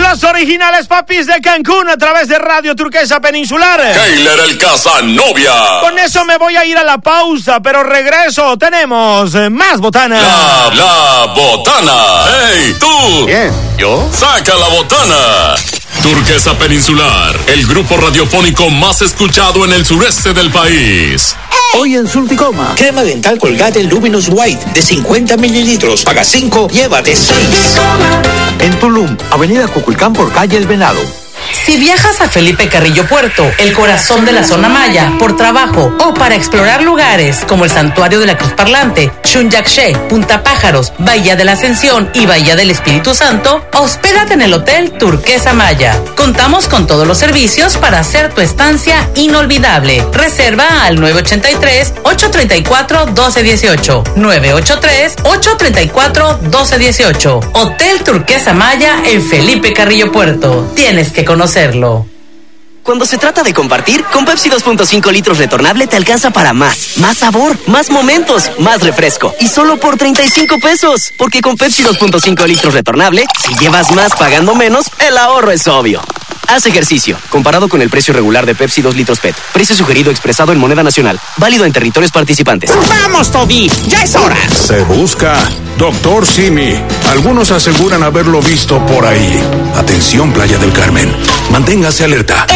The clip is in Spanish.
Los originales papis de Cancún a través de Radio Turquesa Peninsular. Keiler el Casanovia. Con eso me voy a ir a la pausa, pero regreso. Tenemos más botana. La botana. ¡Hey, tú! ¿Quién? ¿Yo? ¡Saca la botana! Turquesa Peninsular, el grupo radiofónico más escuchado en el sureste del país. Hoy en Sulticoma, crema dental Colgate Luminous White de 50 mililitros. Paga 5, llévate 6. En Tulum, avenida Cuculcán por calle El Venado. Si viajas a Felipe Carrillo Puerto, el corazón de la zona maya, por trabajo o para explorar lugares como el Santuario de la Cruz Parlante, Chunyakshe, Punta Pájaros, Bahía de la Ascensión y Bahía del Espíritu Santo, hospédate en el Hotel Turquesa Maya. Contamos con todos los servicios para hacer tu estancia inolvidable. Reserva al 983-834-1218. 983-834-1218. Hotel Turquesa Maya en Felipe Carrillo Puerto. Tienes que conocerlo. Cuando se trata de compartir, con Pepsi 2.5 litros retornable te alcanza para más. Más sabor, más momentos, más refresco. Y solo por 35 pesos. Porque con Pepsi 2.5 litros retornable, si llevas más pagando menos, el ahorro es obvio. Haz ejercicio. Comparado con el precio regular de Pepsi 2 litros PET. Precio sugerido expresado en moneda nacional. Válido en territorios participantes. ¡Vamos, Toby! ¡Ya es hora! Se busca Dr. Simi. Algunos aseguran haberlo visto por ahí. Atención, Playa del Carmen. Manténgase alerta.